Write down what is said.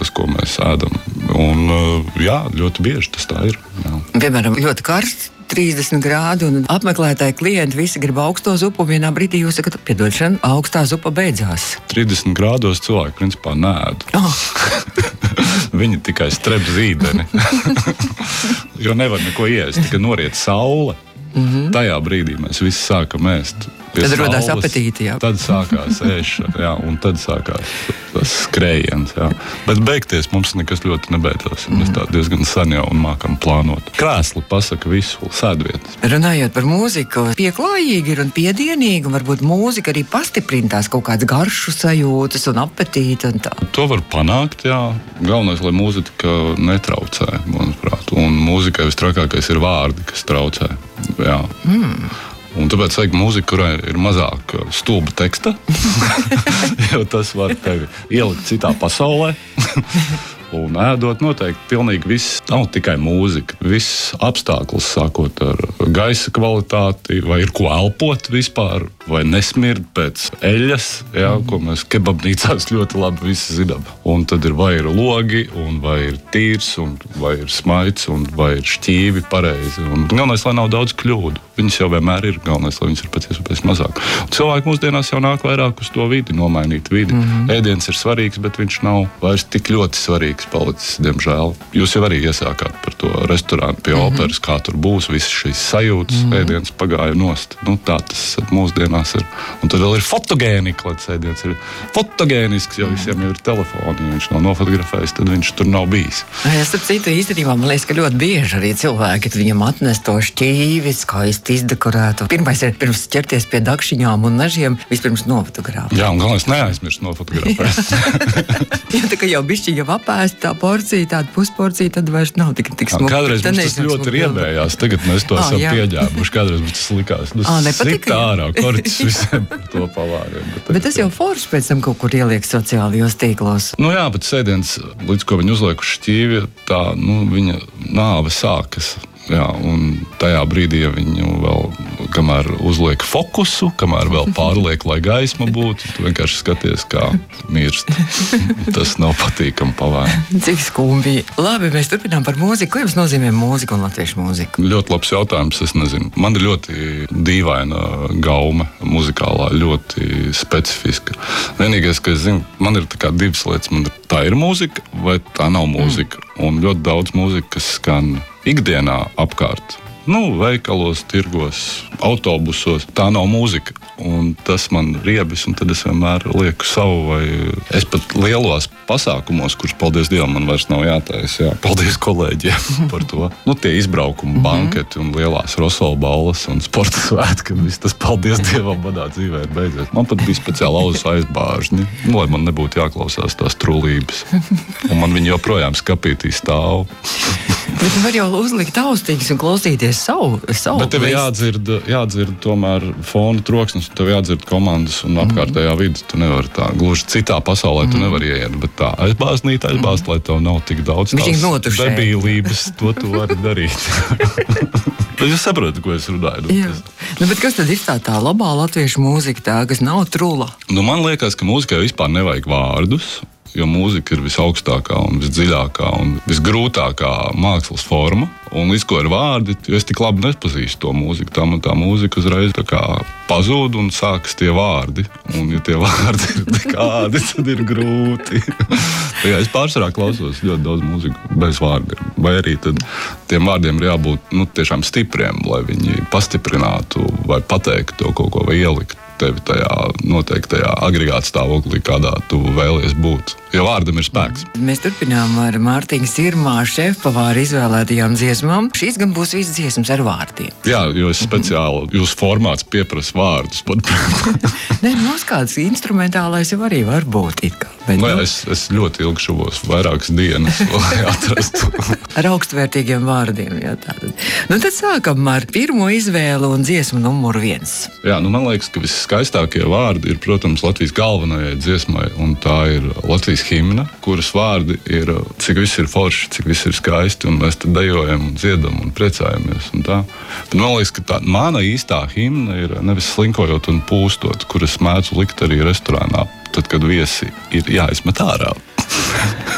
tas, ko mēs ēdam. Un, jā, ļoti bieži tas tā ir. Jā. Piemēram, ļoti karsts, 30 grādi, un apmeklētāji klienti visi grib augsto zupu, un vienā brīdī jūs sakat, piedošana, augstā zupa beidzās. 30 grādos cilvēki principā neēd. Viņi tikai strep zīdeni. Jo nevar neko iest, tikai noriet saule. Tajā brīdī mēs visi sākam ēst. Tad rodās apetīti, jā. Tad sākās ēšana, jā, un tad sākās tas skrējiens, jā. Bet beigties mums nekas ļoti nebeidzās. Mēs tā diezgan sen jau un mākam plānot. Krēsli pasaka visu, sēdvietas. Runājot par mūziku, pieklājīgi ir un piedienīgi, un varbūt mūzika arī pastiprina tās kaut kādas garšu sajūtas un apetīti un tā. To var panākt, jā. Galvenais, lai mūzika netraucē, manuprāt. Un mūzikai vistrakākais ir vārdi, kas traucē, jā. Un tāpēc vajag mūziku, kurai ir mazāk stulba teksta, jo tas var tevi ielikt citā pasaulē. Un ēdot noteikti pilnīgi viss, nav tikai mūzika. Viss apstākļus, sākot ar gaisa kvalitāti, vai ir ko elpot vispār, vai nesmird pēc eļas, jā, ko mēs kebabnīcās ļoti labi visi zinām. Un tad ir vai ir logi, un vai ir tīrs, un vai ir smaids, un vai ir šķīvi pareizi. Un galvenais, lai nav daudz kļūdu. Viņas jau vienmēr ir, galvenais, lai viņas ir pēc iespējas mazāk. Un cilvēki mūsdienās jau nāk vairāk uz to vidi, nomainīt vidi. Ēdiens ir svarīgs, bet viņš nav vairs tik ļoti svarīgs palicis, diemžēl. Jūs jau arī iesākāt par to restorānu pie operas, kā tur būs, visas šīs sajūtas, ēdiens pagāja nost. Nu, tā tas mūsdienās ir. Un tad vēl ir fotogēnika, lai tas ēdiens ir fotogēnisks, jo visiem jau ir telefoni. Ja viņš nav nofotografējis, tad viņš tur nav bijis. Es ap citu īstenībā, man liekas, ka ļoti bieži arī cilvēki, kad viņam atnes to šķīvi, skaisti izdekorētu. Pirmais ir pirms ķerties pie dakšiņām un nažiem, vispirms nofotografēt. Jā, un galvenais neaizmirst nofotografēt. Ja tā kā jau bišķi jau apēst tā porcija, tāda pusporcija, tad vairs nav tik smuki. Kādreiz mums tas ļoti riebējās, tagad mēs to esam pieģēbuši. Kādreiz mums tas likās, sit ārā, korķis visiem par to pavāriem. Bet tas jau forši pēc tam kaut kur ieliek sociālajos tīklos. Nu jā, bet sēdiens, līdz ko viņi uzliekuši šķīvi, tā, viņa nāve sākas. Jā, un tajā brīdī, ja viņu vēl, kamēr uzliek fokusu, kamēr vēl pārliek, lai gaisma būtu, tu vienkārši skaties, kā mirst. Tas nav patīkami pavērt. Cik skumbi. Labi, mēs turpinām par mūziku. Ko jums nozīmē mūzika un latviešu mūzika? Ļoti labs jautājums, es nezinu. Man ir ļoti dīvaina gaume muzikālā, ļoti specifiska. Vienīgais, ka es zinu, man ir tā kā divas lietas. Tā ir mūzika vai tā nav mūzika. Un ļoti daudz mūzika, kas skan ikdienā apkārt. Veikalos, tirgos, autobusos. Tā nav mūzika. Un tas man riebis, un tad es vienmēr lieku savu, vai es pat lielos pasākumos, kurus, paldies Dievam, man vairs nav jātaisa. Jā. Paldies kolēģiem par to. Tie izbraukumi, banketi un lielās Rosola balles un sporta svētki. Viss tas, paldies Dievam, manā dzīvē ir beidzies. Man pat bija speciāli auzu aizbāžņi, lai man nebūtu jāklausās tās trulības. Un man viņi joprojām skapītī stāv. Bet var jau uzlikt austīgas un klausīties savu. Bet tev jādzird tomēr fona troksnis, tev jādzird komandas un apkārtējā vidi. Tu nevari tā, gluži citā pasaulē tu nevari ieiet, bet tā aizbāzt, lai tev nav tik daudz tās debīlības, to tu vari darīt. Bet jūs saprotat, ko es runāju. Bet kas tad ir tā labā latviešu mūzika, tā, kas nav trula? Man liekas, ka mūzikai vispār nevajag vārdus. Jo mūzika ir visaugstākā un visdziļākā un visgrūtākā mākslas forma. Un līdz ko ir vārdi, jo es tik labi nepazīstu to mūziku. Tā mūzika uzreiz tā kā pazūd un sākas tie vārdi. Un ja tie vārdi ir nekādi, tad ir grūti. Es pārsvarā klausos ļoti daudz mūziku bez vārdiem. Vai arī tad tiem vārdiem ir jābūt tiešām stipriem, lai viņi pastiprinātu vai pateiktu to kaut ko vai ielikt tevi tajā noteiktajā agregāta stāvoklī, kādā tu vēlies būt. Jo vārdam ir spēks. Mēs turpinām ar Mārtiņa Sirmā šefpavāra izvēlētajām dziesmām. Šīs gan būs visas dziesmas ar vārdiem. Jā, jo es speciāli, jūsu formāts pieprasa vārdus. Mums kāds instrumentālais jau arī var būt. Es ļoti ilgi šuvos vairākas dienas, lai atrastu. Ar augstvērtīgiem vārdiem. Jā, tad sākam ar pirmo izvēlu un dziesmu numuru 1. Jā, man liekas, ka viskaistākie vārdi ir, protams, Latvijas galvenajai dziesmai, un tā ir Latvijas himna, kuras vārdi ir, cik viss ir forši, cik viss ir skaisti, un mēs te dejojam un dziedam un priecājamies. Un tā. Bet man liekas, ka tā mana īstā himna ir nevis slinkojot un pūstot, kuras mēdzu likt arī restorānā, tad, kad viesi ir jāizmet ārā.